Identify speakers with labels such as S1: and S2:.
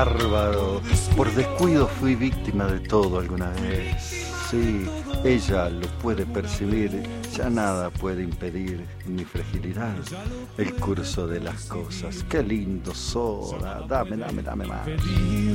S1: bárbaro. Por descuido fui víctima de todo alguna vez. Sí, ella lo puede percibir, ya nada puede impedir mi fragilidad. El curso de las cosas, qué lindo Soda, dame más.